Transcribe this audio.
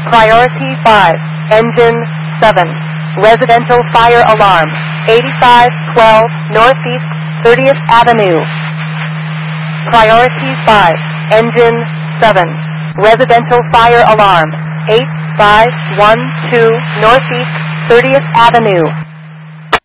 Priority 5, Engine 7, Residential Fire Alarm, 8512 Northeast 30th Avenue. Priority 5, Engine 7, Residential Fire Alarm, 8512 Northeast 30th Avenue.